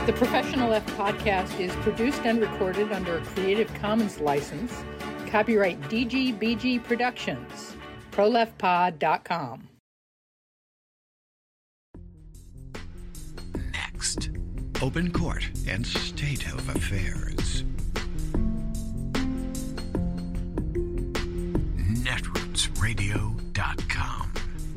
The Professional Left podcast is produced and recorded under a Creative Commons license. Copyright DGBG Productions. ProLeftPod.com. Next, open court and state of affairs. Netrootsradio.com.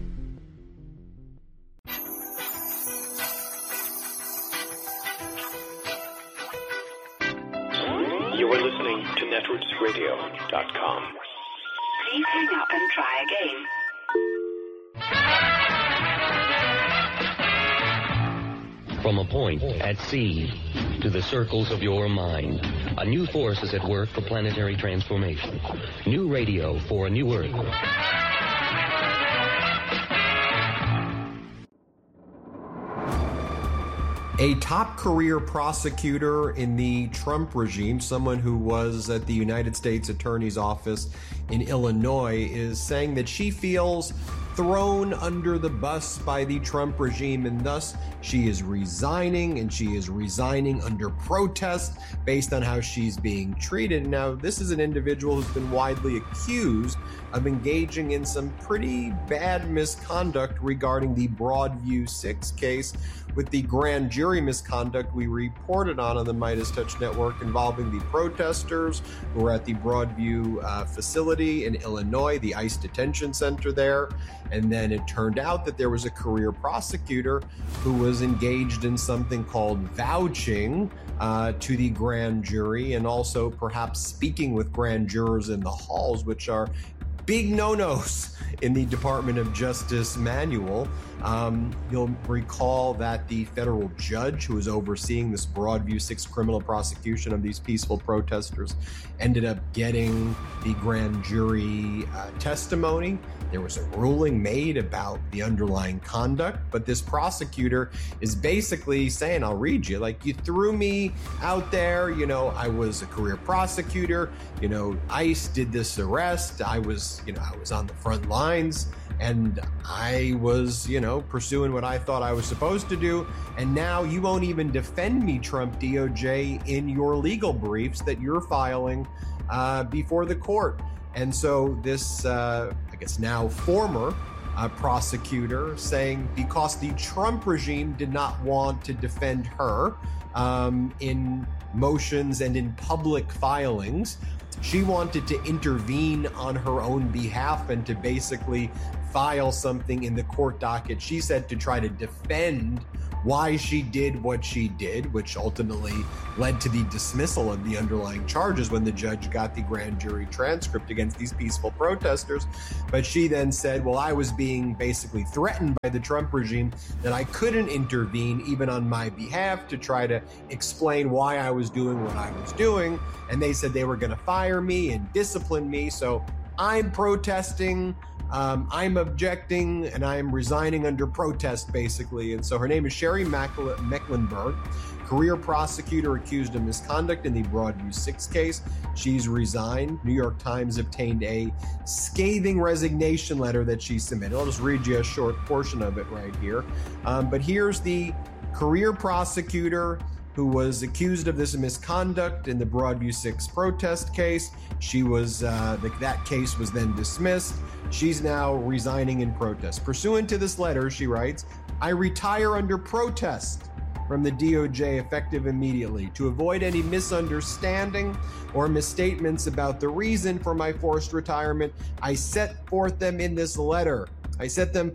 You are listening to netrootsradio.com. Please hang up and try again. From a point at sea to the circles of your mind, a new force is at work for planetary transformation. New radio for a new Earth. A top career prosecutor in the Trump regime, someone who was at the United States Attorney's Office in Illinois, is saying that she feels thrown under the bus by the Trump regime, and thus she is resigning, and she is resigning under protest based on how she's being treated. Now, this is an individual who's been widely accused of engaging in some pretty bad misconduct regarding the Broadview 6 case, with the grand jury misconduct we reported on the Midas Touch Network involving the protesters who were at the Broadview facility in Illinois, the ICE detention center there. And then it turned out that there was a career prosecutor who was engaged in something called vouching to the grand jury, and also perhaps speaking with grand jurors in the halls, which are big no-nos in the Department of Justice manual. You'll recall that the federal judge who was overseeing this Broadview 6 criminal prosecution of these peaceful protesters ended up getting the grand jury testimony. There was a ruling made about the underlying conduct, but this prosecutor is basically saying, I'll read you, like, you threw me out there, I was a career prosecutor, ICE did this arrest, I was on the front lines, and I was, pursuing what I thought I was supposed to do. And now you won't even defend me, Trump DOJ, in your legal briefs that you're filing before the court. And so this, now former prosecutor saying because the Trump regime did not want to defend her in motions and in public filings, she wanted to intervene on her own behalf and to basically file something in the court docket, she said, to try to defend why she did what she did, which ultimately led to the dismissal of the underlying charges when the judge got the grand jury transcript against these peaceful protesters. But she then said, well, I was being basically threatened by the Trump regime, that I couldn't intervene even on my behalf to try to explain why I was doing what I was doing. And they said they were going to fire me and discipline me. So I'm protesting. I'm objecting, and I'm resigning under protest, basically. And so her name is Sherry Mecklenburg, career prosecutor accused of misconduct in the Broadview 6 case. She's resigned. New York Times obtained a scathing resignation letter that she submitted. I'll just read you a short portion of it right here. But here's the career prosecutor who was accused of this misconduct in the Broadview 6 protest case. She was, that case was then dismissed. She's now resigning in protest. Pursuant to this letter, she writes, I retire under protest from the DOJ effective immediately. To avoid any misunderstanding or misstatements about the reason for my forced retirement, I set forth them in this letter. As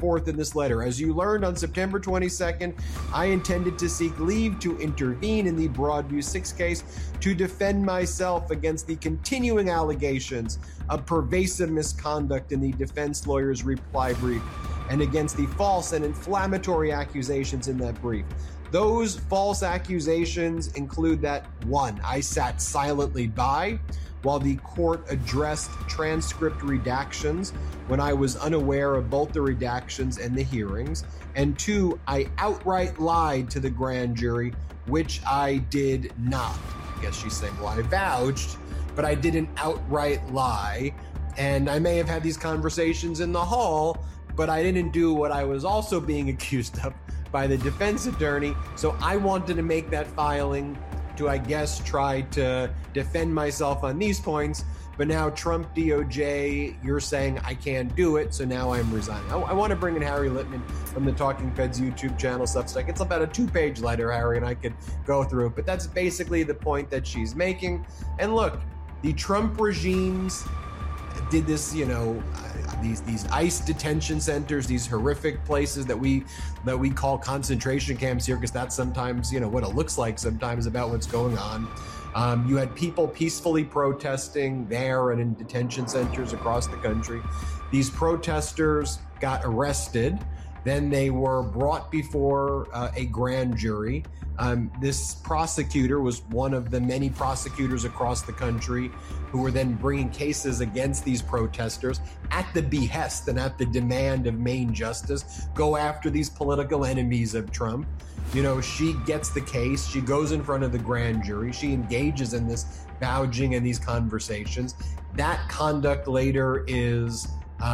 you learned on September 22nd, I intended to seek leave to intervene in the Broadview 6 case to defend myself against the continuing allegations of pervasive misconduct in the defense lawyer's reply brief and against the false and inflammatory accusations in that brief. Those false accusations include that, 1, I sat silently by while the court addressed transcript redactions when I was unaware of both the redactions and the hearings, and 2, I outright lied to the grand jury, which I did not. I guess she's saying, well, I vouched, but I didn't outright lie, and I may have had these conversations in the hall, but I didn't do what I was also being accused of by the defense attorney. So I wanted to make that filing to, I guess, try to defend myself on these points. But now Trump DOJ, you're saying I can't do it, so now I'm resigning. I want to bring in Harry Litman from the Talking Feds YouTube channel, Substack. It's about a 2-page letter, Harry, and I could go through it. But that's basically the point that she's making. And look, the Trump regimes did this, these ICE detention centers, these horrific places that we call concentration camps here, because that's sometimes, what it looks like sometimes about what's going on. You had people peacefully protesting there and in detention centers across the country. These protesters got arrested. Then they were brought before a grand jury. This prosecutor was one of the many prosecutors across the country who were then bringing cases against these protesters at the behest and at the demand of Maine justice. Go after these political enemies of Trump. She gets the case. She goes in front of the grand jury. She engages in this gouging and these conversations. That conduct later is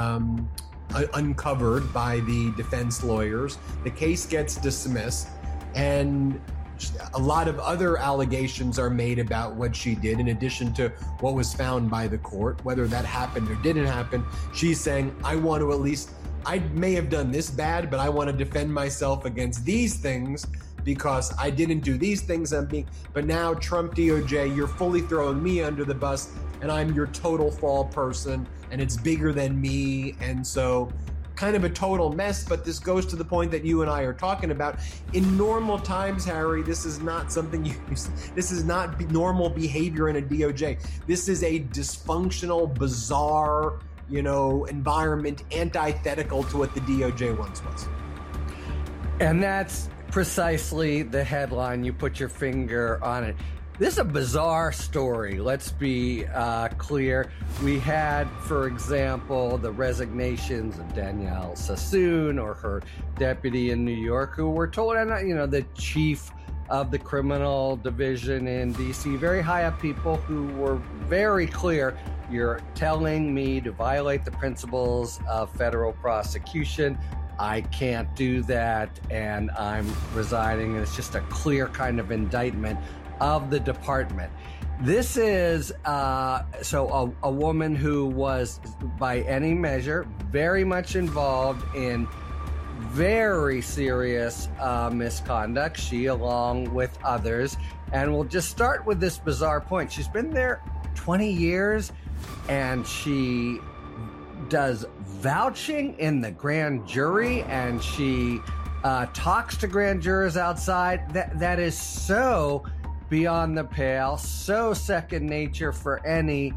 uncovered by the defense lawyers. The case gets dismissed, and a lot of other allegations are made about what she did, in addition to what was found by the court. Whether that happened or didn't happen, she's saying, I may have done this bad, but I want to defend myself against these things because I didn't do these things. But now Trump DOJ, you're fully throwing me under the bus, and I'm your total fall person, and it's bigger than me. And so kind of a total mess, but this goes to the point that you and I are talking about. In normal times, Harry, this is not something this is not normal behavior in a DOJ. This is a dysfunctional, bizarre, environment, antithetical to what the DOJ once was. And that's precisely the headline. You put your finger on it. This is a bizarre story. Let's be clear. We had, for example, the resignations of Danielle Sassoon or her deputy in New York, who were told, the chief of the criminal division in D.C., very high up people who were very clear. You're telling me to violate the principles of federal prosecution. I can't do that, and I'm resigning. And it's just a clear kind of indictment of the department. This is a woman who was, by any measure, very much involved in very serious misconduct, she along with others. And we'll just start with this bizarre point. She's been there 20 years, and she does vouching in the grand jury, and she talks to grand jurors outside. That is so beyond the pale, so second nature for any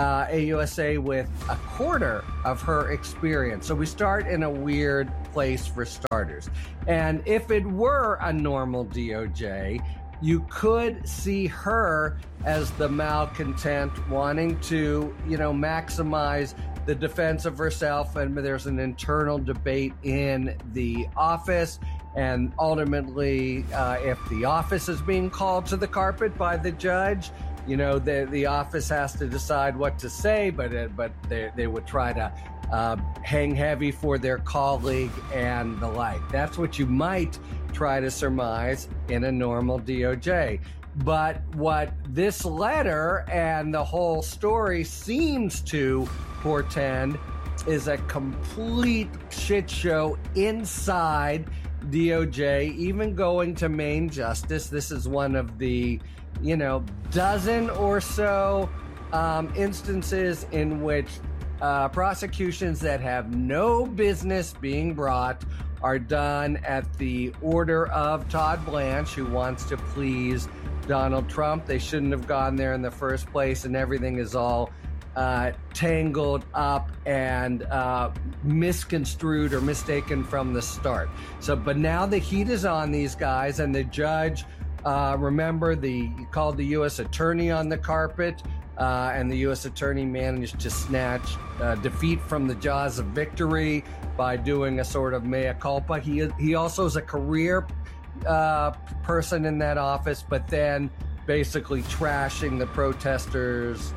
AUSA with a quarter of her experience. So we start in a weird place for starters. And if it were a normal DOJ, you could see her as the malcontent wanting to, maximize the defense of herself. And there's an internal debate in the office. And ultimately, if the office is being called to the carpet by the judge, the office has to decide what to say, but they would try to hang heavy for their colleague and the like. That's what you might try to surmise in a normal DOJ. But what this letter and the whole story seems to portend is a complete shit show inside DOJ, even going to Maine justice. This is one of the, dozen or so instances in which prosecutions that have no business being brought are done at the order of Todd Blanche, who wants to please Donald Trump. They shouldn't have gone there in the first place, and everything is all tangled up and misconstrued or mistaken from the start. But now the heat is on these guys, and the judge, remember, he called the U.S. attorney on the carpet, and the U.S. attorney managed to snatch defeat from the jaws of victory by doing a sort of mea culpa. He also is a career person in that office, but then basically trashing the protesters,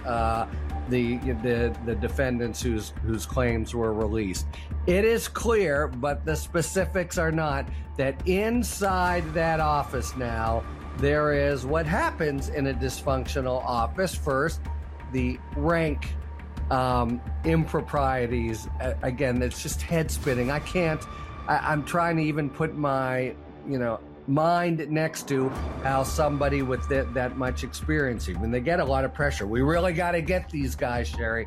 the defendants whose claims were released. It is clear, but the specifics are not, that inside that office now, there is what happens in a dysfunctional office. First, the rank improprieties. Again, that's just head spinning. I'm trying to even put my, mind next to how somebody with that much experience, even they get a lot of pressure. We really got to get these guys, Sherry.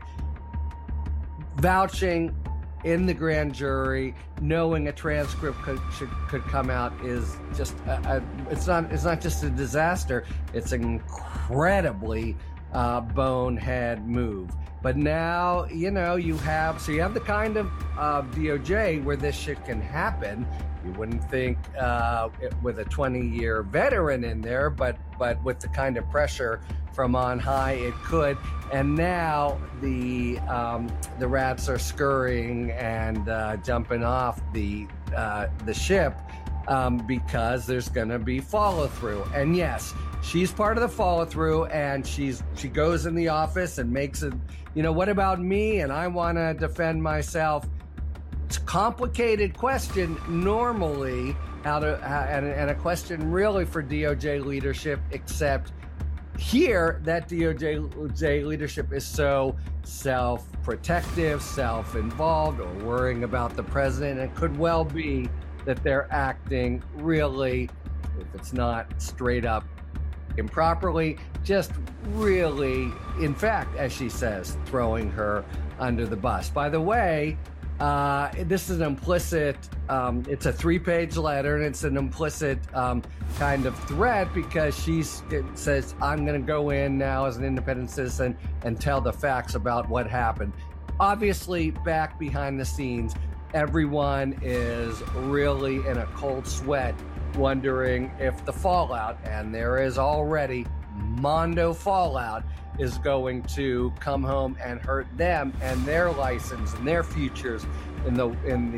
Vouching in the grand jury, knowing a transcript could come out is just it's not just a disaster. It's an incredibly bonehead move. But now, you have the kind of DOJ where this shit can happen. You wouldn't think with a 20-year veteran in there, but with the kind of pressure from on high, it could. And now the rats are scurrying and jumping off the ship because there's going to be follow through. And yes, she's part of the follow through, and she goes in the office and makes it. What about me? And I want to defend myself. It's a complicated question normally, and a question really for DOJ leadership, except here that DOJ leadership is so self-protective, self-involved, or worrying about the president. It could well be that they're acting really, if it's not straight up improperly, just really, in fact, as she says, throwing her under the bus. By the way, this is an implicit, it's a 3-page letter, and it's an implicit kind of threat, because she says, I'm going to go in now as an independent citizen and tell the facts about what happened. Obviously, back behind the scenes, everyone is really in a cold sweat, wondering if the fallout, and there is already mondo fallout, is going to come home and hurt them and their license and their futures in the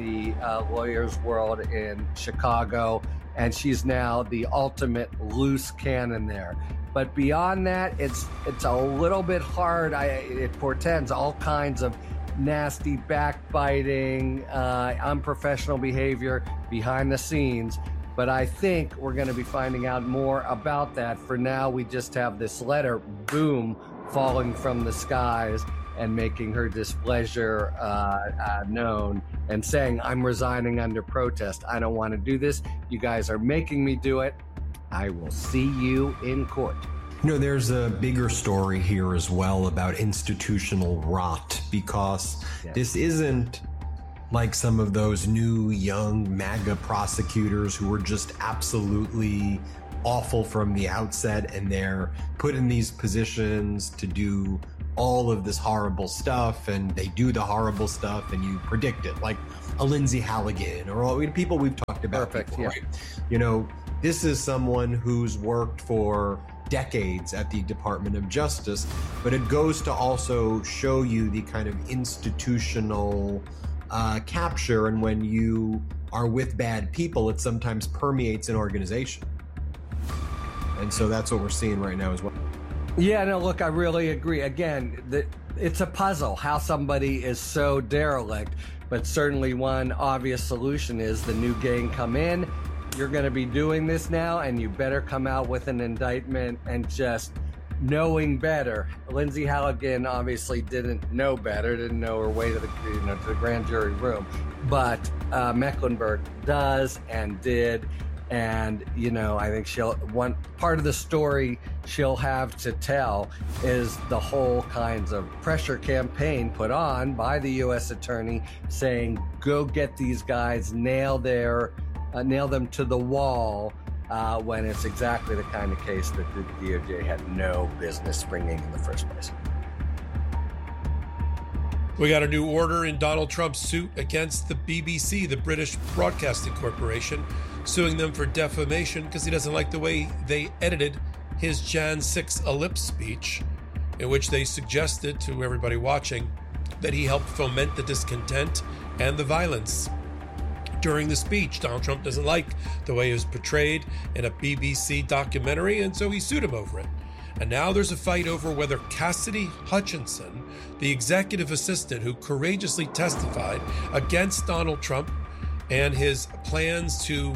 lawyers' world in Chicago. And she's now the ultimate loose cannon there. But beyond that, it's a little bit hard. It portends all kinds of nasty backbiting, unprofessional behavior behind the scenes. But I think we're going to be finding out more about that. For now, we just have this letter, boom, falling from the skies and making her displeasure known and saying, I'm resigning under protest. I don't want to do this. You guys are making me do it. I will see you in court. There's a bigger story here as well about institutional rot, because this isn't like some of those new young MAGA prosecutors who were just absolutely awful from the outset, and they're put in these positions to do all of this horrible stuff, and they do the horrible stuff and you predict it, like a Lindsay Halligan or all people we've talked about. Perfect, before, yeah. Right? This is someone who's worked for decades at the Department of Justice, but it goes to also show you the kind of institutional capture, and when you are with bad people, it sometimes permeates an organization. And so that's what we're seeing right now as well. Yeah, no, look, I really agree. Again, it's a puzzle how somebody is so derelict, but certainly one obvious solution is the new gang come in. You're going to be doing this now, and you better come out with an indictment and just knowing better. Lindsay Halligan obviously didn't know better, didn't know her way to the grand jury room, but Mecklenburg does and did. And, I think one part of the story she'll have to tell is the whole kinds of pressure campaign put on by the U.S. attorney saying, go get these guys, nail them to the wall, when it's exactly the kind of case that the DOJ had no business bringing in the first place. We got a new order in Donald Trump's suit against the BBC, the British Broadcasting Corporation, suing them for defamation because he doesn't like the way they edited his Jan 6 ellipse speech, in which they suggested to everybody watching that he helped foment the discontent and the violence. During the speech, Donald Trump doesn't like the way it was portrayed in a BBC documentary, and so he sued him over it. And now there's a fight over whether Cassidy Hutchinson, the executive assistant who courageously testified against Donald Trump and his plans to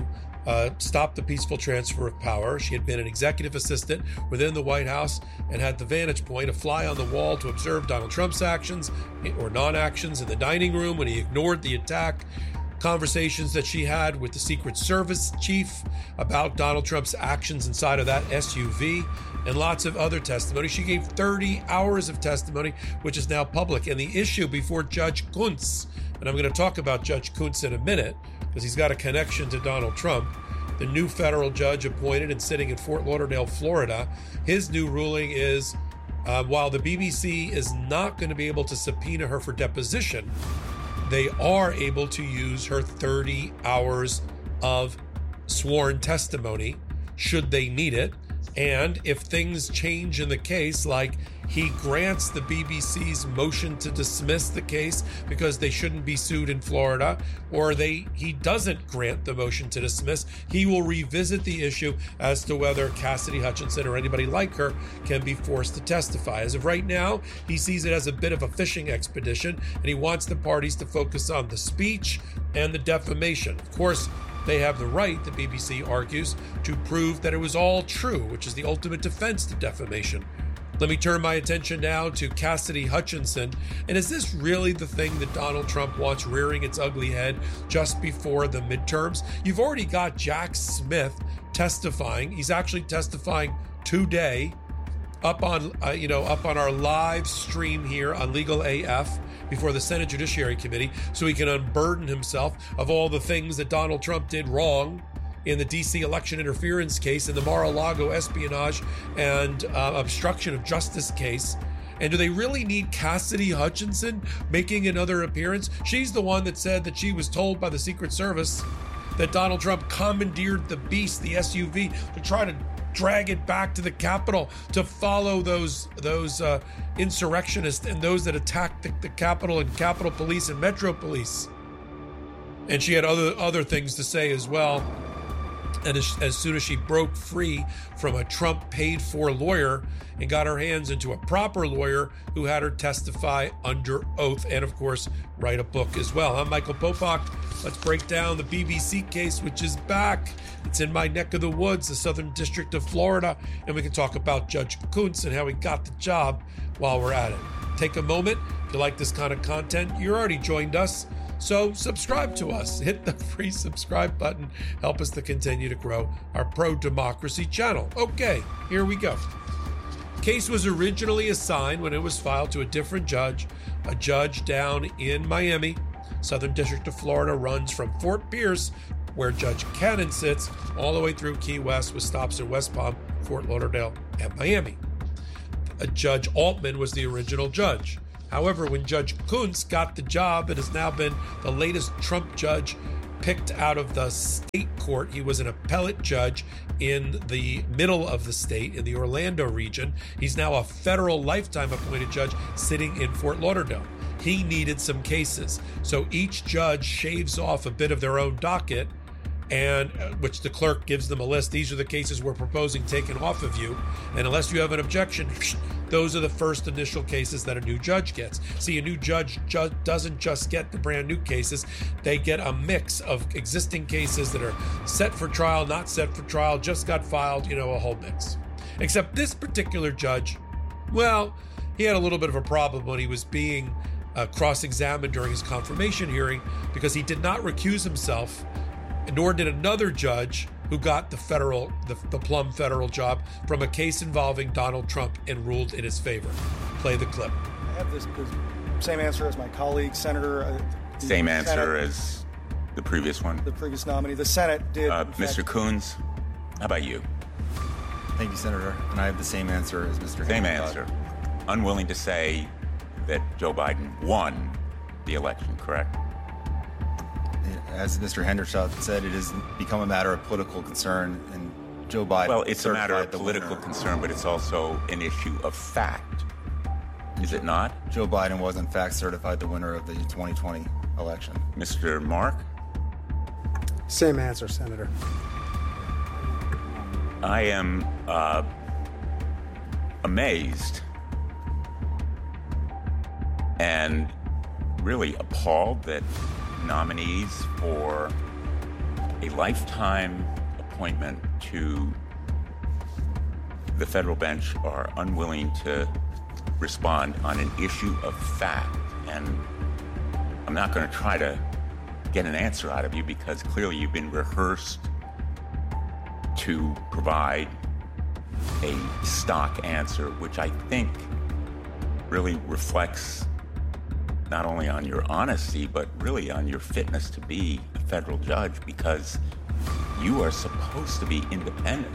stop the peaceful transfer of power. She had been an executive assistant within the White House and had the vantage point, a fly on the wall, to observe Donald Trump's actions or non-actions in the dining room when he ignored the attack. Conversations that she had with the Secret Service chief about Donald Trump's actions inside of that SUV, and lots of other testimony. She gave 30 hours of testimony, which is now public. And the issue before Judge Kuntz, and I'm going to talk about Judge Kuntz in a minute because he's got a connection to Donald Trump, the new federal judge appointed and sitting in Fort Lauderdale, Florida. His new ruling is, while the BBC is not going to be able to subpoena her for deposition, they are able to use her 30 hours of sworn testimony should they need it. And if things change in the case, like he grants the BBC's motion to dismiss the case because they shouldn't be sued in Florida, or he doesn't grant the motion to dismiss, he will revisit the issue as to whether Cassidy Hutchinson or anybody like her can be forced to testify. As of right now, he sees it as a bit of a fishing expedition, and he wants the parties to focus on the speech and the defamation. Of course, they have the right, the BBC argues, to prove that it was all true, which is the ultimate defense to defamation. Let me turn my attention now to Cassidy Hutchinson. And is this really the thing that Donald Trump wants rearing its ugly head just before the midterms? You've already got Jack Smith testifying. He's actually testifying today up on our live stream here on Legal AF before the Senate Judiciary Committee, so he can unburden himself of all the things that Donald Trump did wrong in the D.C. election interference case, in the Mar-a-Lago espionage and obstruction of justice case. And do they really need Cassidy Hutchinson making another appearance? She's the one that said that she was told by the Secret Service that Donald Trump commandeered the beast, the SUV, to try to drag it back to the Capitol to follow those insurrectionists and those that attacked the Capitol and Capitol Police and Metro Police. And she had other things to say as well. And as soon as she broke free from a Trump paid-for lawyer and got her hands into a proper lawyer who had her testify under oath and, of course, write a book as well. I'm Michael Popak. Let's break down the BBC case, which is back. It's in my neck of the woods, the Southern District of Florida, and we can talk about Judge Kuntz and how he got the job while we're at it. Take a moment. If you like this kind of content, you already joined us. So subscribe to us. Hit the free subscribe button. Help us to continue to grow our pro-democracy channel. Okay, here we go. Case was originally assigned when it was filed to a different judge, a judge down in Miami. Southern District of Florida runs from Fort Pierce, where Judge Cannon sits, all the way through Key West with stops in West Palm, Fort Lauderdale, and Miami. Judge Altman was the original judge. However, when Judge Kuntz got the job, it has now been the latest Trump judge picked out of the state court. He was an appellate judge in the middle of the state, in the Orlando region. He's now a federal lifetime appointed judge sitting in Fort Lauderdale. He needed some cases. So each judge shaves off a bit of their own docket, and which the clerk gives them a list. These are the cases we're proposing taken off of you. And unless you have an objection, those are the first initial cases that a new judge gets. See, a new judge doesn't just get the brand new cases. They get a mix of existing cases that are set for trial, not set for trial, just got filed, a whole mix. Except this particular judge, well, he had a little bit of a problem when he was being cross-examined during his confirmation hearing, because he did not recuse himself, nor did another judge who got the plum federal job from a case involving Donald Trump and ruled in his favor. Play the clip. I have the same answer as my colleague, Senator. Same answer as the previous one? The previous nominee. The Senate did. Mr. Coons, how about you? Thank you, Senator. And I have the same answer as Mr. Same Hamilton. answer. Unwilling to say that Joe Biden won the election, correct? As Mr. Hendershot said, it has become a matter of political concern, and Joe Biden. Well, it's a matter of certified the political winner. concern, but it's also an issue of fact. Is it not? Joe Biden was, in fact, certified the winner of the 2020 election. Mr. Mark? Same answer, Senator. I am amazed and really appalled that nominees for a lifetime appointment to the federal bench are unwilling to respond on an issue of fact. And I'm not going to try to get an answer out of you because clearly you've been rehearsed to provide a stock answer, which I think really reflects not only on your honesty, but really on your fitness to be a federal judge, because you are supposed to be independent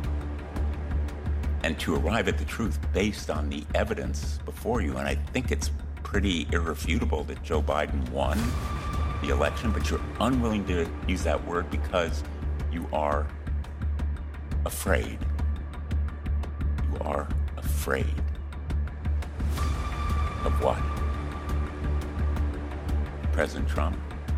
and to arrive at the truth based on the evidence before you. And I think it's pretty irrefutable that Joe Biden won the election, but you're unwilling to use that word because you are afraid. You are afraid of what? President Trump?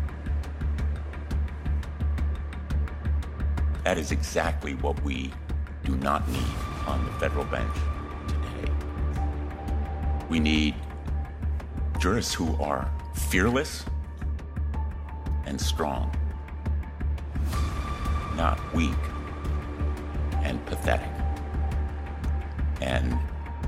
That is exactly what we do not need on the federal bench today. We need jurists who are fearless and strong, not weak and pathetic. And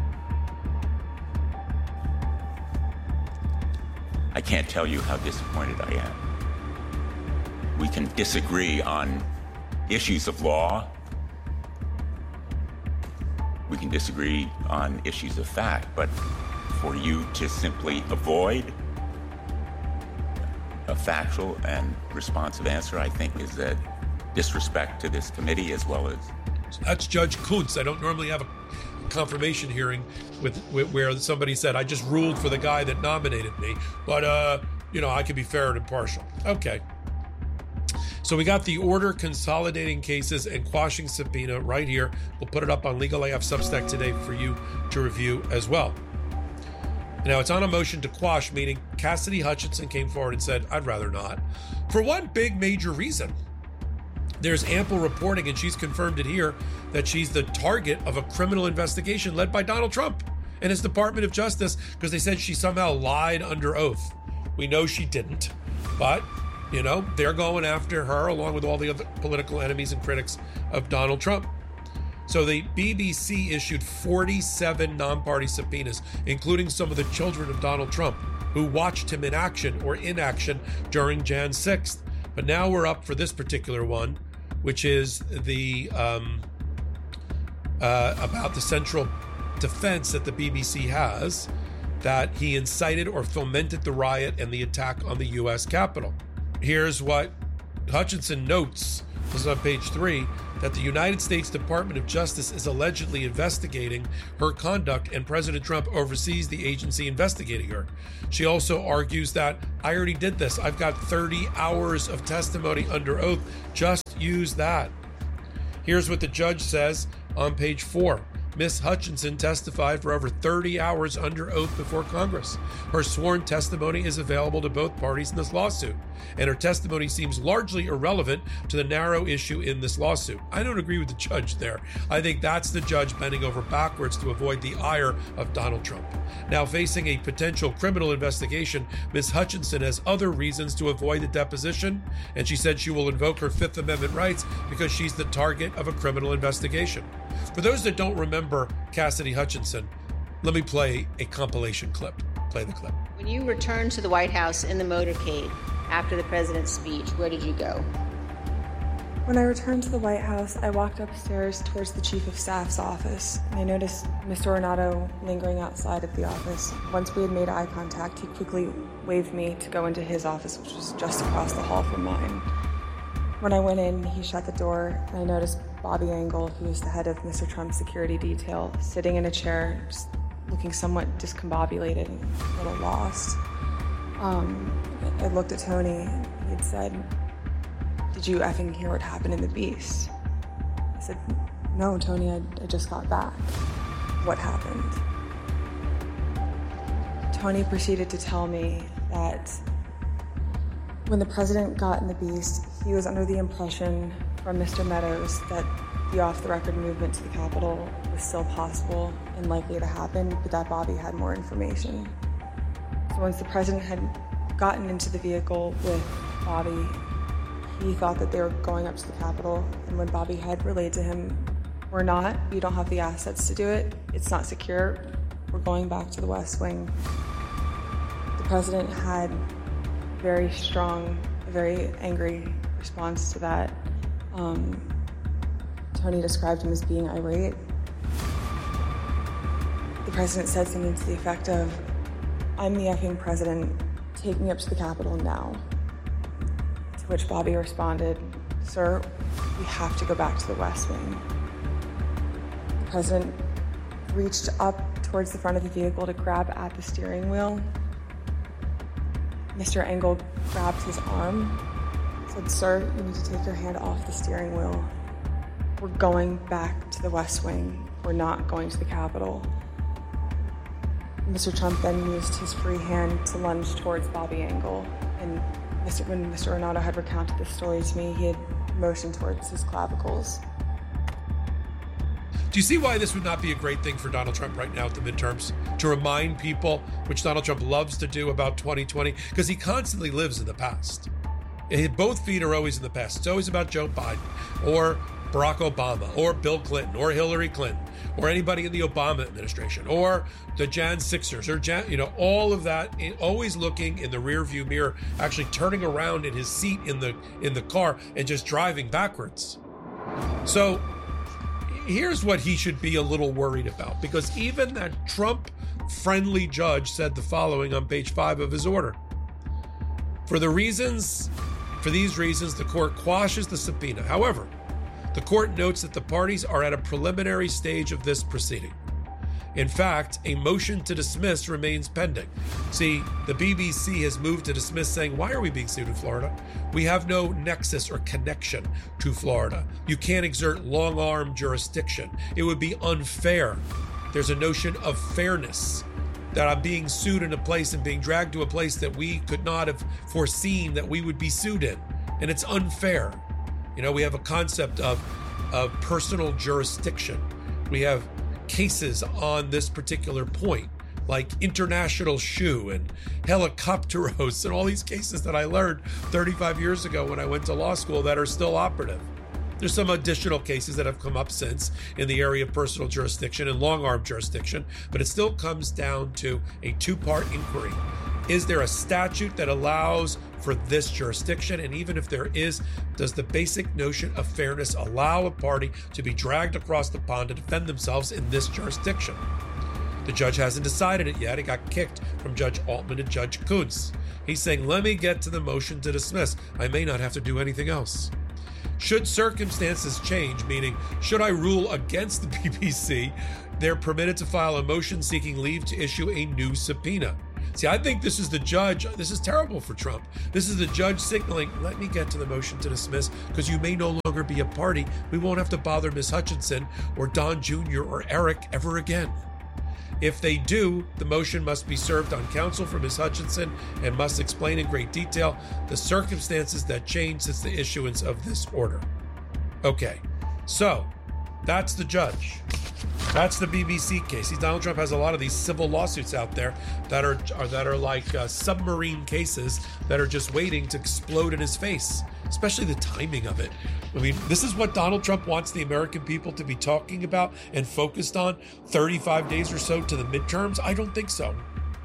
I can't tell you how disappointed I am. We can disagree on issues of law. We can disagree on issues of fact, but for you to simply avoid a factual and responsive answer, I think is a disrespect to this committee as well as... That's Judge Kuntz. I don't normally have a confirmation hearing where somebody said, I just ruled for the guy that nominated me, but, I can be fair and impartial. Okay. So we got the order consolidating cases and quashing subpoena right here. We'll put it up on Legal AF Substack today for you to review as well. Now, it's on a motion to quash, meaning Cassidy Hutchinson came forward and said, I'd rather not. For one big major reason. There's ample reporting, and she's confirmed it here, that she's the target of a criminal investigation led by Donald Trump and his Department of Justice, because they said she somehow lied under oath. We know she didn't, but, they're going after her along with all the other political enemies and critics of Donald Trump. So the BBC issued 47 non-party subpoenas, including some of the children of Donald Trump, who watched him in action or inaction during Jan 6th. But now we're up for this particular one, which is the about the central defense that the BBC has, that he incited or fomented the riot and the attack on the U.S. Capitol. Here's what Hutchinson notes, this is on page 3, that the United States Department of Justice is allegedly investigating her conduct, and President Trump oversees the agency investigating her. She also argues that, I already did this. I've got 30 hours of testimony under oath. Just use that. Here's what the judge says on page 4. Ms. Hutchinson testified for over 30 hours under oath before Congress. Her sworn testimony is available to both parties in this lawsuit, and her testimony seems largely irrelevant to the narrow issue in this lawsuit. I don't agree with the judge there. I think that's the judge bending over backwards to avoid the ire of Donald Trump. Now facing a potential criminal investigation, Ms. Hutchinson has other reasons to avoid the deposition, and she said she will invoke her Fifth Amendment rights because she's the target of a criminal investigation. For those that don't remember Cassidy Hutchinson, let me play a compilation clip. Play the clip. When you returned to the White House in the motorcade after the president's speech, where did you go? When I returned to the White House, I walked upstairs towards the Chief of Staff's office, and I noticed Mr. Ornato lingering outside of the office. Once we had made eye contact, he quickly waved me to go into his office, which was just across the hall from mine. When I went in, he shut the door, and I noticed Bobby Engel, who is the head of Mr. Trump's security detail, sitting in a chair, just looking somewhat discombobulated and a little lost. I looked at Tony, and he had said, "Did you effing hear what happened in the Beast?" I said, "No, Tony, I just got back." "What happened?" Tony proceeded to tell me that when the president got in the Beast, he was under the impression from Mr. Meadows that the off-the-record movement to the Capitol was still possible and likely to happen, but that Bobby had more information. So once the president had gotten into the vehicle with Bobby, He thought that they were going up to the Capitol, and when Bobby had relayed to him, "We're not, you don't have the assets to do it, it's not secure, we're going back to the West Wing," the president had very strong, very angry response to that. Tony described him as being irate. The president said something to the effect of, "I'm the effing president, take me up to the Capitol now." To which Bobby responded, "Sir, we have to go back to the West Wing." The president reached up towards the front of the vehicle to grab at the steering wheel. Mr. Engel grabbed his arm, said, "Sir, you need to take your hand off the steering wheel. We're going back to the West Wing. We're not going to the Capitol." Mr. Trump then used his free hand to lunge towards Bobby Engel, and when Mr. Ornato had recounted this story to me, he had motioned towards his clavicles. Do you see why this would not be a great thing for Donald Trump right now at the midterms? To remind people, which Donald Trump loves to do, about 2020, because he constantly lives in the past. Both feet are always in the past. It's always about Joe Biden or Barack Obama or Bill Clinton or Hillary Clinton or anybody in the Obama administration or the Jan Sixers or all of that, always looking in the rearview mirror, actually turning around in his seat in the car and just driving backwards. So here's what he should be a little worried about, because even that Trump-friendly judge said the following on page 5 of his order. For these reasons, the court quashes the subpoena. However, the court notes that the parties are at a preliminary stage of this proceeding. In fact, a motion to dismiss remains pending. See, the BBC has moved to dismiss, saying, why are we being sued in Florida? We have no nexus or connection to Florida. You can't exert long-arm jurisdiction. It would be unfair. There's a notion of fairness, that I'm being sued in a place and being dragged to a place that we could not have foreseen that we would be sued in. And it's unfair. We have a concept of personal jurisdiction. We have cases on this particular point, like International Shoe and Helicopteros and all these cases that I learned 35 years ago when I went to law school that are still operative. There's some additional cases that have come up since in the area of personal jurisdiction and long-arm jurisdiction, but it still comes down to a two-part inquiry. Is there a statute that allows for this jurisdiction? And even if there is, does the basic notion of fairness allow a party to be dragged across the pond to defend themselves in this jurisdiction? The judge hasn't decided it yet. It got kicked from Judge Altman and Judge Kuntz. He's saying, let me get to the motion to dismiss. I may not have to do anything else. Should circumstances change, meaning should I rule against the BBC, they're permitted to file a motion seeking leave to issue a new subpoena. See, I think this is the judge. This is terrible for Trump. This is the judge signaling, let me get to the motion to dismiss because you may no longer be a party. We won't have to bother Ms. Hutchinson or Don Jr. or Eric ever again. If they do, the motion must be served on counsel for Ms. Hutchinson and must explain in great detail the circumstances that changed since the issuance of this order. Okay, so that's the judge. That's the BBC case. See, Donald Trump has a lot of these civil lawsuits out there that are like submarine cases that are just waiting to explode in his face, especially the timing of it. I mean, this is what Donald Trump wants the American people to be talking about and focused on 35 days or so to the midterms? I don't think so.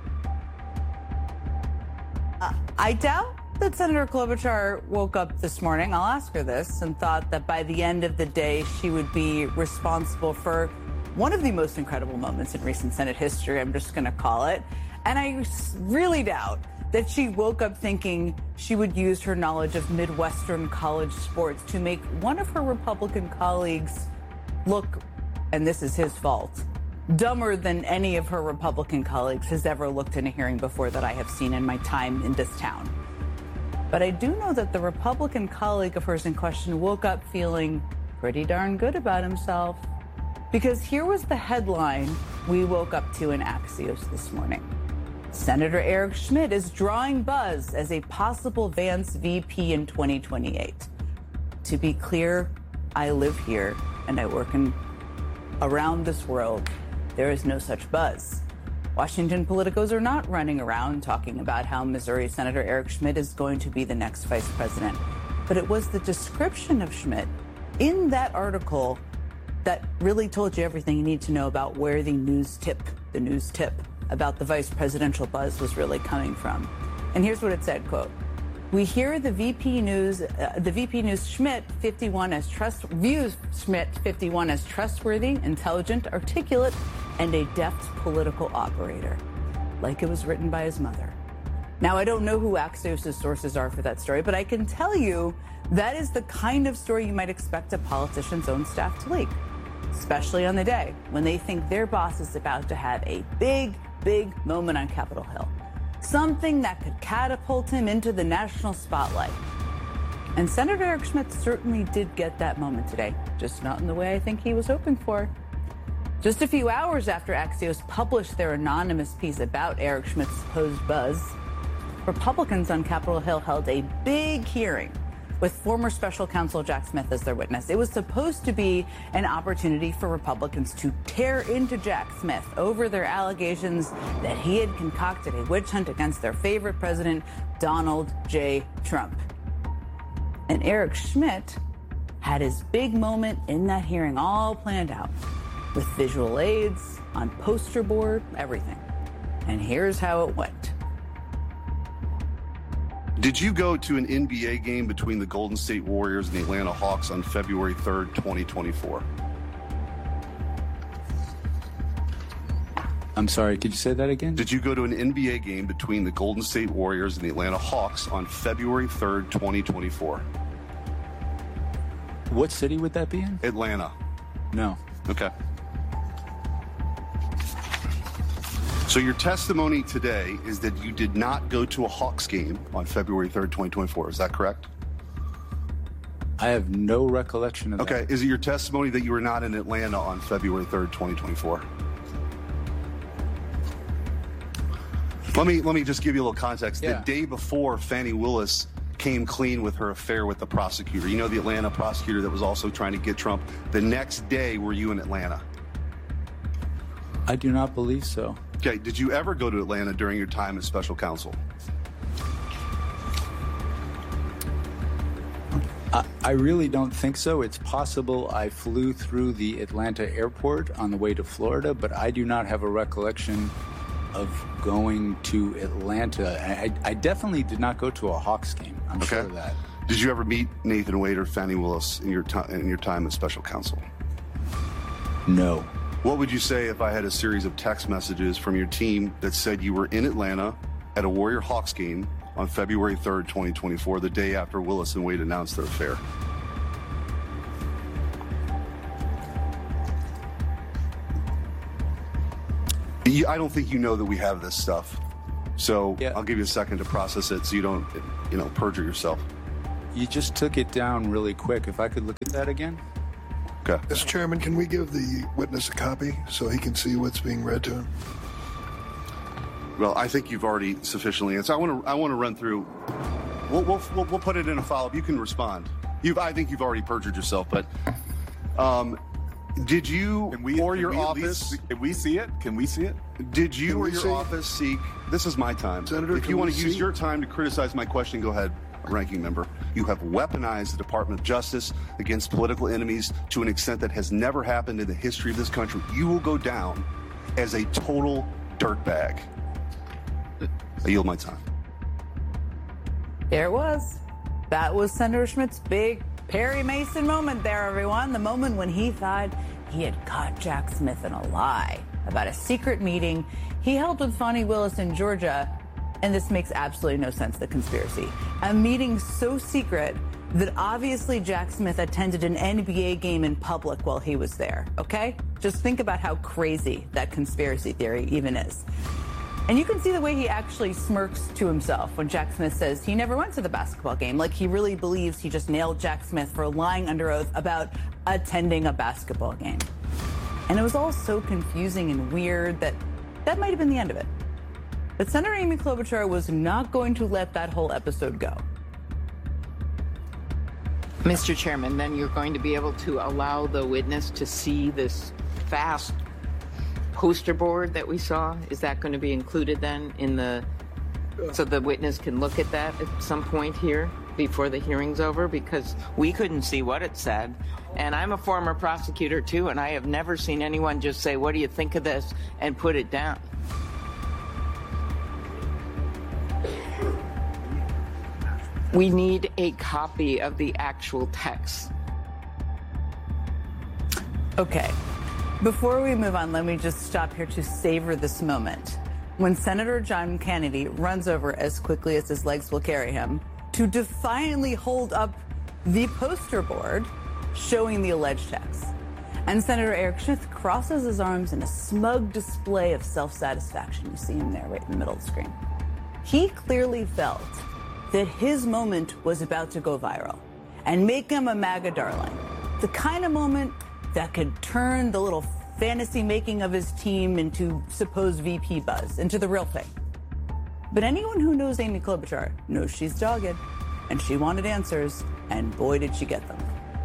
I doubt that Senator Klobuchar woke up this morning, I'll ask her this, and thought that by the end of the day she would be responsible for one of the most incredible moments in recent Senate history, I'm just going to call it. And I really doubt that she woke up thinking she would use her knowledge of Midwestern college sports to make one of her Republican colleagues look, and this is his fault, dumber than any of her Republican colleagues has ever looked in a hearing before that I have seen in my time in this town. But I do know that the Republican colleague of hers in question woke up feeling pretty darn good about himself. Because here was the headline we woke up to in Axios this morning. Senator Eric Schmidt is drawing buzz as a possible Vance VP in 2028. To be clear, I live here and I work around this world. There is no such buzz. Washington politicos are not running around talking about how Missouri Senator Eric Schmidt is going to be the next vice president. But it was the description of Schmidt in that article that really told you everything you need to know about where the news tip about the vice presidential buzz was really coming from. And here's what it said, quote, "We hear the VP News Schmidt 51 views Schmidt 51 as trustworthy, intelligent, articulate, and a deft political operator, like it was written by his mother." Now, I don't know who Axios' sources are for that story, but I can tell you that is the kind of story you might expect a politician's own staff to leak, especially on the day when they think their boss is about to have a big moment on Capitol Hill. Something that could catapult him into the national spotlight. And Senator Eric Schmidt certainly did get that moment today, just not in the way I think he was hoping for. Just a few hours after Axios published their anonymous piece about Eric Schmidt's supposed buzz, Republicans on Capitol Hill held a big hearing with former special counsel Jack Smith as their witness. It was supposed to be an opportunity for Republicans to tear into Jack Smith over their allegations that he had concocted a witch hunt against their favorite president, Donald J. Trump. And Eric Schmidt had his big moment in that hearing all planned out, with visual aids, on poster board, everything. And here's how it went. Did you go to an NBA game between the Golden State Warriors and the Atlanta Hawks on February 3rd, 2024? I'm sorry, could you say that again? Did you go to an NBA game between the Golden State Warriors and the Atlanta Hawks on February 3rd, 2024? What city would that be in? Atlanta. No. Okay. So your testimony today is that you did not go to a Hawks game on February 3rd, 2024. Is that correct? I have no recollection of that. Okay. Is it your testimony that you were not in Atlanta on February 3rd, 2024? Let me just give you a little context. Yeah. The day before, Fani Willis came clean with her affair with the prosecutor. You know, the Atlanta prosecutor that was also trying to get Trump. The next day, were you in Atlanta? I do not believe so. Okay, did you ever go to Atlanta during your time as special counsel? I really don't think so. It's possible I flew through the Atlanta airport on the way to Florida, but I do not have a recollection of going to Atlanta. I definitely did not go to a Hawks game. I'm sure of that. Did you ever meet Nathan Wade or Fani Willis in your time as special counsel? No. What would you say if I had a series of text messages from your team that said you were in Atlanta at a Warrior Hawks game on February 3rd, 2024, the day after Willis and Wade announced their affair? I don't think you know that we have this stuff. So I'll give you a second to process it so you don't, perjure yourself. You just took it down really quick. If I could look at that again. Okay. Mr. Chairman, can we give the witness a copy so he can see what's being read to him? Well, I think you've already sufficiently answered. I want to run through. We'll put it in a follow-up. You can respond. I think you've already perjured yourself, but did you or your office? Can we see it? Can we see it? Did you or your office seek? This is my time, Senator. If you want to use your time to criticize my question, go ahead. Ranking member, you have weaponized the Department of Justice against political enemies to an extent that has never happened in the history of this country. You will go down as a total dirtbag. I yield my time. There it was. That was Senator Schmidt's big Perry Mason moment there, everyone. The moment when he thought he had caught Jack Smith in a lie about a secret meeting he held with Fani Willis in Georgia. And this makes absolutely no sense, the conspiracy. A meeting so secret that obviously Jack Smith attended an NBA game in public while he was there, okay? Just think about how crazy that conspiracy theory even is. And you can see the way he actually smirks to himself when Jack Smith says he never went to the basketball game, like he really believes he just nailed Jack Smith for lying under oath about attending a basketball game. And it was all so confusing and weird that might have been the end of it. But Senator Amy Klobuchar was not going to let that whole episode go. Mr. Chairman, then you're going to be able to allow the witness to see this fast poster board that we saw? Is that going to be included then in so the witness can look at that at some point here? before the hearing's over because we couldn't see what it said. And I'm a former prosecutor too, and I have never seen anyone just say, "What do you think of this?" and put it down. We need a copy of the actual text. Okay. Before we move on, let me just stop here to savor this moment. When Senator John Kennedy runs over as quickly as his legs will carry him to defiantly hold up the poster board showing the alleged text. And Senator Eric Schmitt crosses his arms in a smug display of self-satisfaction. You see him there right in the middle of the screen. He clearly felt that his moment was about to go viral and make him a MAGA darling. The kind of moment that could turn the little fantasy making of his team into supposed VP buzz, into the real thing. But anyone who knows Amy Klobuchar knows she's dogged, and she wanted answers, and boy did she get them.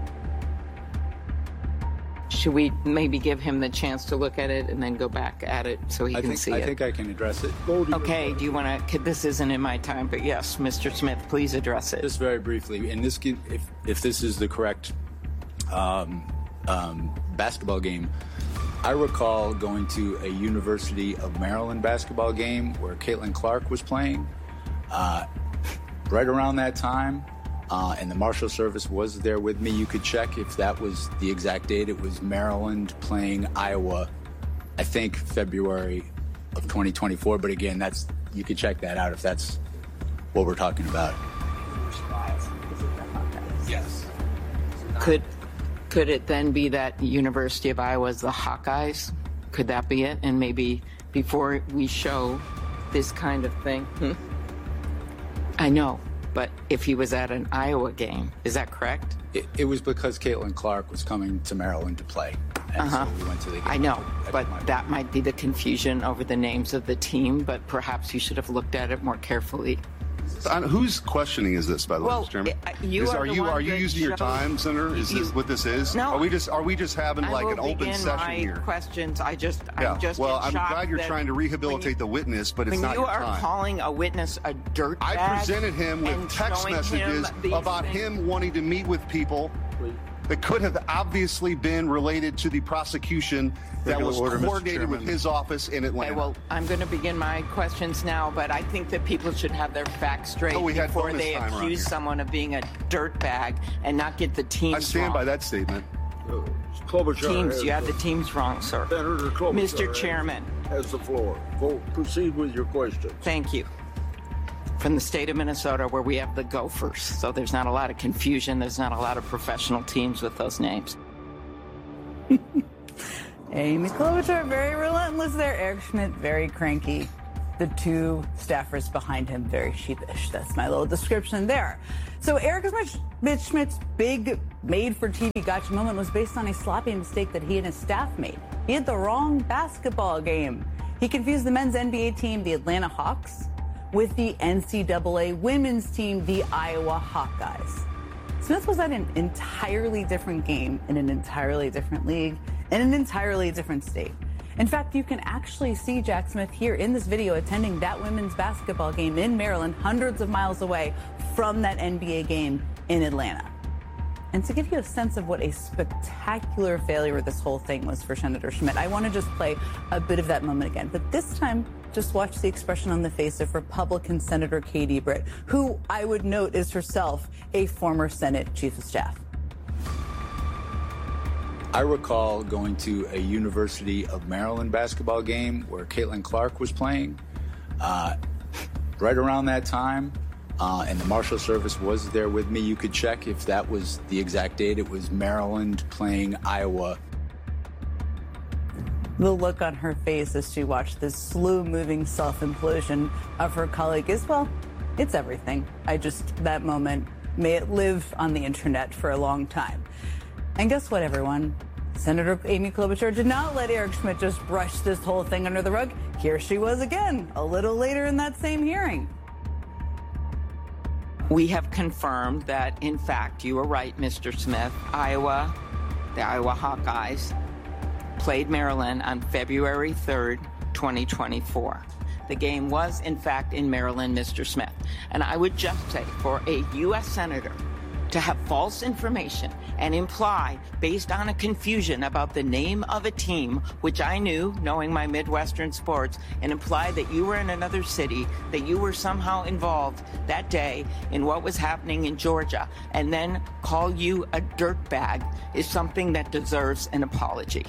Should we maybe give him the chance to look at it and then go back at it so he can see it? I think I can address it. Okay, do you want to, this isn't in my time, but yes, Mr. Smith, please address it. Just very briefly, and this, if this is the correct basketball game, I recall going to a University of Maryland basketball game where Caitlin Clark was playing right around that time, and the Marshal Service was there with me. You could check if that was the exact date. It was Maryland playing Iowa, I think February of 2024. But again, you could check that out if that's what we're talking about. Yes. Could it then be that University of Iowa is the Hawkeyes? Could that be it? And maybe before we show this kind of thing, I know, but if he was at an Iowa game, is that correct? It was because Caitlin Clark was coming to Maryland to play. And so we went to the game. I know, but that might be the confusion over the names of the team, but perhaps you should have looked at it more carefully. Whose questioning is this, by the way, Mr. Chairman? Are you using your time, Senator? Is this what this is? No. Are we just having like an open session here? Questions. I'm just well, I'm glad you're trying to rehabilitate the witness, but it's not your time. When you are calling a witness a dirtbag, I presented him with text messages about him wanting to meet with people that could have obviously been related to the prosecution that was coordinated with his office in Atlanta. Okay, well, I'm going to begin my questions now, but I think that people should have their facts straight before they accuse someone of being a dirtbag and not get the teams wrong. I stand by that statement. Teams, you have the teams wrong, sir. Senator Klobuchar Mr. Chairman has the floor. Proceed with your question. Thank you. From the state of Minnesota, where we have the Gophers, so there's not a lot of confusion. There's not a lot of professional teams with those names. Amy Klobuchar, very relentless there. Eric Schmitt, very cranky. The two staffers behind him, very sheepish. That's my little description there. So Eric Schmidt's big made-for-TV gotcha moment was based on a sloppy mistake that he and his staff made. He had the wrong basketball game. He confused the men's NBA team, the Atlanta Hawks, with the NCAA women's team, the Iowa Hawkeyes. Smith was at an entirely different game in an entirely different league in an entirely different state. In fact, you can actually see Jack Smith here in this video attending that women's basketball game in Maryland, hundreds of miles away from that NBA game in Atlanta. And to give you a sense of what a spectacular failure this whole thing was for Senator Schmitt, I want to just play a bit of that moment again. But this time, just watch the expression on the face of Republican Senator Katie Britt, who I would note is herself a former Senate Chief of Staff. I recall going to a University of Maryland basketball game where Caitlin Clark was playing right around that time, and the Marshal Service was there with me. You could check if that was the exact date. It was Maryland playing Iowa. The look on her face as she watched this slow-moving self-implosion of her colleague is, well, it's everything. That moment, may it live on the internet for a long time. And guess what, everyone? Senator Amy Klobuchar did not let Eric Schmitt just brush this whole thing under the rug. Here she was again, a little later in that same hearing. We have confirmed that, in fact, you were right, Mr. Smith. Iowa, the Iowa Hawkeyes, played Maryland on February 3rd, 2024. the game was, in fact, in Maryland, Mr. Smith. And I would just say, for a U.S. senator to have false information and imply, based on a confusion about the name of a team, which I knew, knowing my Midwestern sports, and imply that you were in another city, that you were somehow involved that day in what was happening in Georgia, and then call you a dirtbag is something that deserves an apology.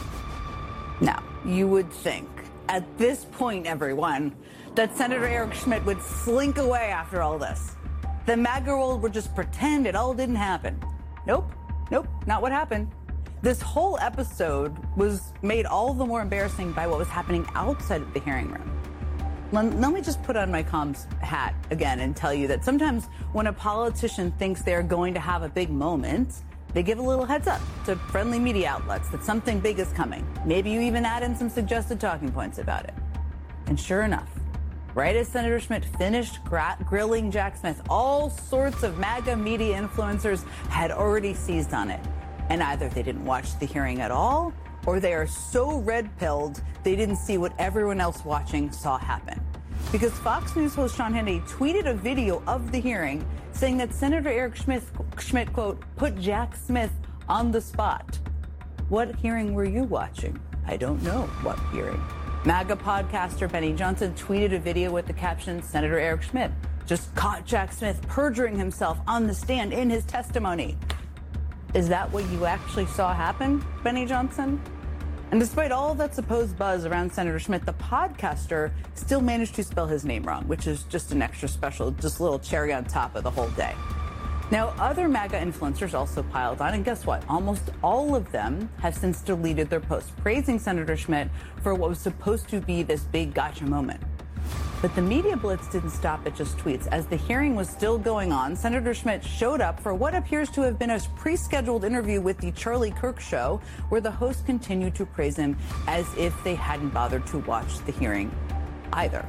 Now, you would think, at this point, everyone, that Senator Eric Schmitt would slink away after all this. The MAGA world would just pretend it all didn't happen. Nope, not what happened. This whole episode was made all the more embarrassing by what was happening outside of the hearing room. Let me just put on my comms hat again and tell you that sometimes when a politician thinks they're going to have a big moment, they give a little heads up to friendly media outlets that something big is coming. Maybe you even add in some suggested talking points about it. And sure enough, right as Senator Schmitt finished grilling Jack Smith, all sorts of MAGA media influencers had already seized on it. And either they didn't watch the hearing at all, or they are so red-pilled they didn't see what everyone else watching saw happen. Because Fox News host Sean Hannity tweeted a video of the hearing saying that Senator Eric Schmitt, quote, put Jack Smith on the spot. What hearing were you watching? I don't know what hearing. MAGA podcaster Benny Johnson tweeted a video with the caption, Senator Eric Schmitt just caught Jack Smith perjuring himself on the stand in his testimony. Is that what you actually saw happen, Benny Johnson? And despite all that supposed buzz around Senator Schmitt, the podcaster still managed to spell his name wrong, which is just an extra special, just a little cherry on top of the whole day. Now, other MAGA influencers also piled on, and guess what? Almost all of them have since deleted their posts praising Senator Schmitt for what was supposed to be this big gotcha moment. But the media blitz didn't stop at just tweets. As the hearing was still going on, Senator Schmitt showed up for what appears to have been a pre-scheduled interview with the Charlie Kirk Show, where the host continued to praise him as if they hadn't bothered to watch the hearing either.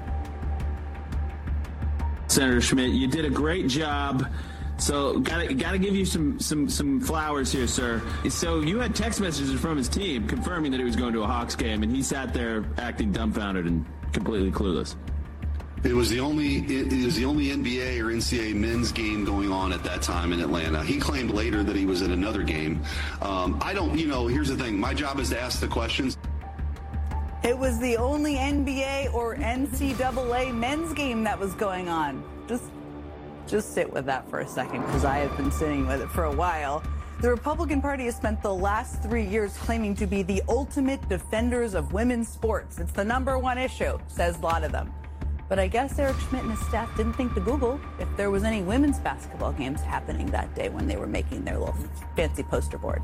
Senator Schmitt, you did a great job. So gotta give you some flowers here, sir. So you had text messages from his team confirming that he was going to a Hawks game, and he sat there acting dumbfounded and completely clueless. It was the only NBA or NCAA men's game going on at that time in Atlanta. He claimed later that he was at another game. Here's the thing. My job is to ask the questions. It was the only NBA or NCAA men's game that was going on. Just sit with that for a second, because I have been sitting with it for a while. The Republican Party has spent the last 3 years claiming to be the ultimate defenders of women's sports. It's the #1 issue, says a lot of them. But I guess Eric Schmitt and his staff didn't think to Google if there was any women's basketball games happening that day when they were making their little fancy poster board.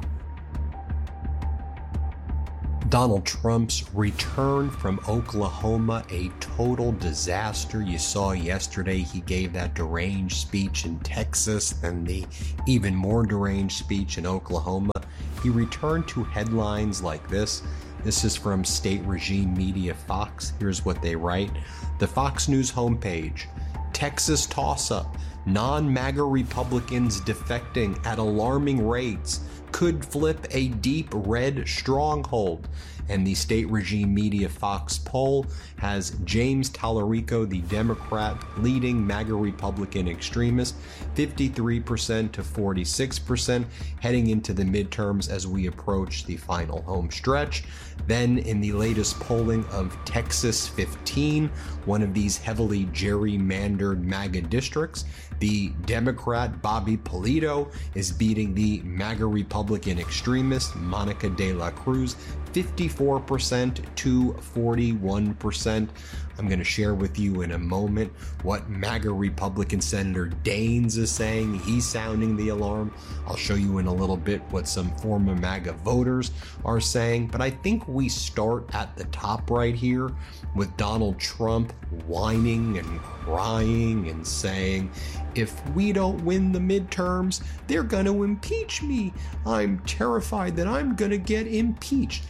Donald Trump's return from Oklahoma, a total disaster. You saw yesterday he gave that deranged speech in Texas and the even more deranged speech in Oklahoma. He returned to headlines like this. This is from state regime media Fox. Here's what they write. The Fox News homepage. Texas toss-up. Non-MAGA Republicans defecting at alarming rates could flip a deep red stronghold. And the state regime media Fox poll has James Tallarico, the Democrat leading MAGA Republican extremist, 53% to 46% heading into the midterms as we approach the final home stretch. Then in the latest polling of Texas 15, one of these heavily gerrymandered MAGA districts, the Democrat Bobby Polito is beating the MAGA Republican extremist Monica De La Cruz 54% to 41%. I'm going to share with you in a moment what MAGA Republican Senator Daines is saying. He's sounding the alarm. I'll show you in a little bit what some former MAGA voters are saying. But I think we start at the top right here with Donald Trump whining and crying and saying, if we don't win the midterms, they're going to impeach me. I'm terrified that I'm going to get impeached.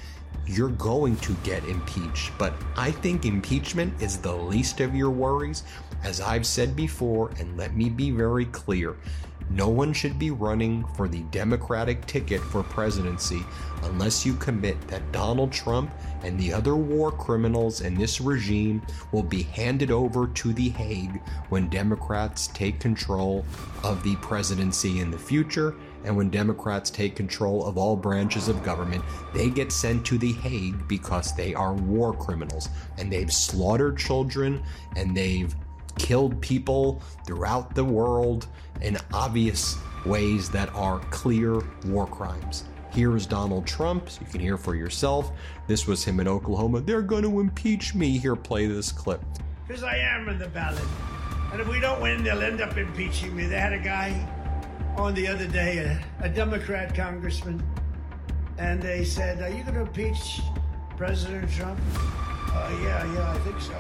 you're going to get impeached. But I think impeachment is the least of your worries. As I've said before, and let me be very clear, no one should be running for the Democratic ticket for presidency unless you commit that Donald Trump and the other war criminals in this regime will be handed over to The Hague when Democrats take control of the presidency in the future. And when Democrats take control of all branches of government, they get sent to The Hague because they are war criminals. And they've slaughtered children, and they've killed people throughout the world in obvious ways that are clear war crimes. Here is Donald Trump, so you can hear for yourself. This was him in Oklahoma. They're going to impeach me. Here, play this clip. Because I am in the ballot. And if we don't win, they'll end up impeaching me. They had a guy on the other day, a Democrat congressman, and they said, "Are you going to impeach President Trump?" Yeah, I think so.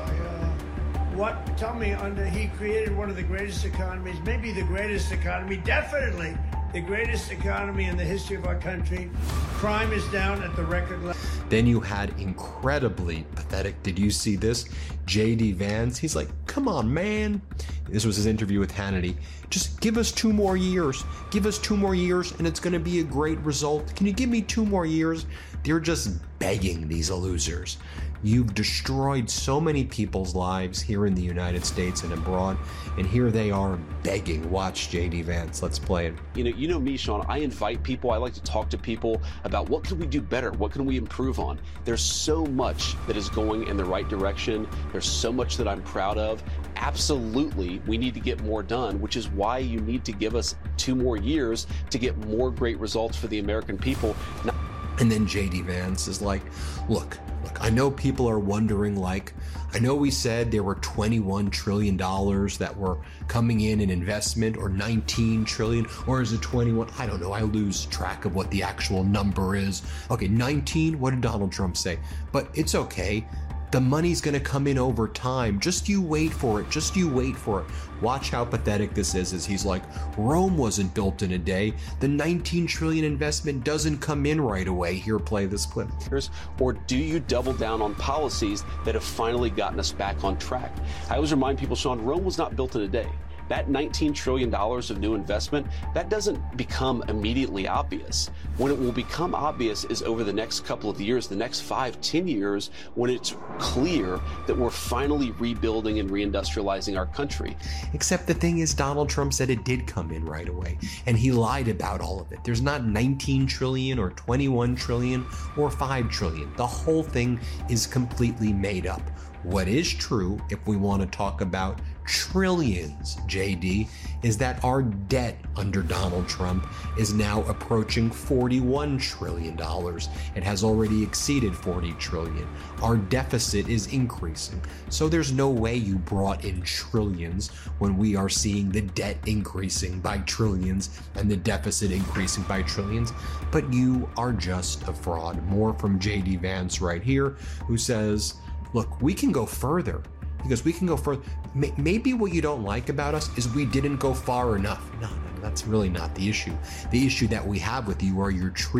What? Tell me, he created one of the greatest economies, maybe the greatest economy, definitely the greatest economy in the history of our country. Crime is down at the record level. Then you had incredibly pathetic, did you see this? J.D. Vance, he's like, come on, man. This was his interview with Hannity. Just give us 2 more years. Give us 2 more years and it's going to be a great result. Can you give me 2 more years? They're just begging, these losers. You've destroyed so many people's lives here in the United States and abroad, and here they are begging. Watch J.D. Vance. Let's play it. You know me, Sean. I invite people. I like to talk to people about what can we do better? What can we improve on? There's so much that is going in the right direction. There's so much that I'm proud of. Absolutely, we need to get more done, which is why you need to give us 2 more years to get more great results for the American people. And then J.D. Vance is like, look, I know people are wondering, I know we said there were $21 trillion that were coming in investment, or 19 trillion, or is it 21? I don't know. I lose track of what the actual number is. Okay, 19? What did Donald Trump say? But it's okay. The money's going to come in over time. Just you wait for it. Just you wait for it. Watch how pathetic this is. As he's like, Rome wasn't built in a day. The 19 trillion investment doesn't come in right away. Here, play this clip. Or do you double down on policies that have finally gotten us back on track? I always remind people, Sean, Rome was not built in a day. That $19 trillion of new investment, that doesn't become immediately obvious. When it will become obvious is over the next couple of years, the next 5-10 years, when it's clear that we're finally rebuilding and reindustrializing our country. Except the thing is, Donald Trump said it did come in right away, and he lied about all of it. There's not 19 trillion or 21 trillion or 5 trillion. The whole thing is completely made up. What is true, if we want to talk about trillions, JD, is that our debt under Donald Trump is now approaching $41 trillion. It has already exceeded 40 trillion. Our deficit is increasing. So there's no way you brought in trillions when we are seeing the debt increasing by trillions and the deficit increasing by trillions. But you are just a fraud. More from J.D. Vance right here, who says, look, we can go further. Because we can go further. Maybe what you don't like about us is we didn't go far enough. No, that's really not the issue. The issue that we have with you are your treatment.